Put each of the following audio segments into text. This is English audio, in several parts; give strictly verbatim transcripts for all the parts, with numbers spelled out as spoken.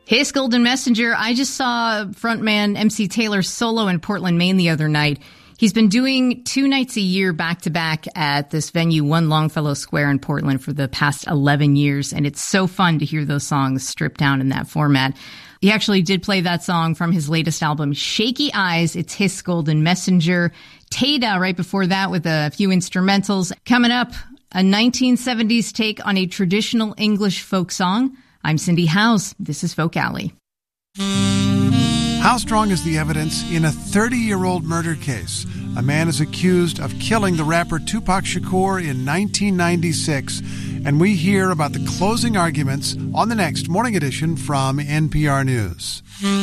Hey, it's Golden Messenger. I just saw frontman M C Taylor solo in Portland, Maine the other night. He's been doing two nights a year back-to-back at this venue, One Longfellow Square in Portland, for the past eleven years, and it's so fun to hear those songs stripped down in that format. He actually did play that song from his latest album, Shaky Eyes. It's his Golden Messenger. Teda right before that with a few instrumentals. Coming up, a nineteen seventies take on a traditional English folk song. I'm Cindy Howes. This is Folk Alley. How strong is the evidence in a thirty-year-old murder case? A man is accused of killing the rapper Tupac Shakur in nineteen ninety-six, and we hear about the closing arguments on the next Morning Edition from N P R News.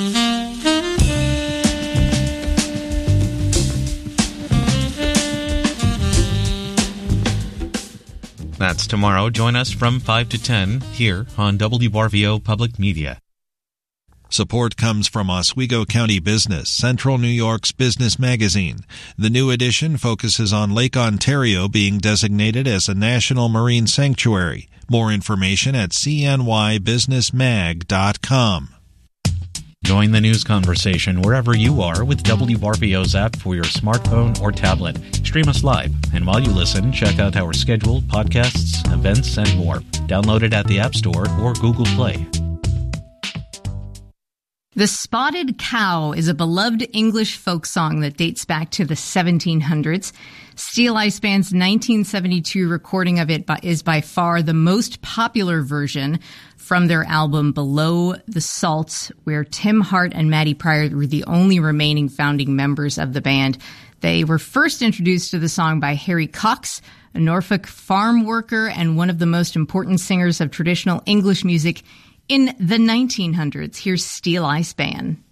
That's tomorrow. Join us from five to ten here on W R V O Public Media. Support comes from Oswego County Business, Central New York's business magazine. The new edition focuses on Lake Ontario being designated as a national marine sanctuary. More information at c n y business mag dot com. Join the news conversation wherever you are with W R V O's app for your smartphone or tablet. Stream us live, and while you listen, check out our scheduled podcasts, events, and more. Download it at the App Store or Google Play. The Spotted Cow is a beloved English folk song that dates back to the seventeen hundreds. Steel Ice Band's nineteen seventy-two recording of it is by far the most popular version from their album Below the Salt, where Tim Hart and Matty Pryor were the only remaining founding members of the band. They were first introduced to the song by Harry Cox, a Norfolk farm worker and one of the most important singers of traditional English music in the nineteen hundreds. Here's Steel Ice Band.